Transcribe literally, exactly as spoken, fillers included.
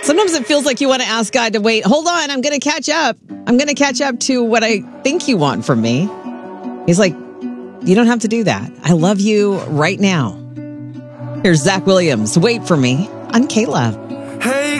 Sometimes it feels like you want to ask God to wait. Hold on, I'm going to catch up. I'm going to catch up to what I think you want from me. He's like, you don't have to do that. I love you right now. Here's Zach Williams. Wait for me on K-Love. Hey.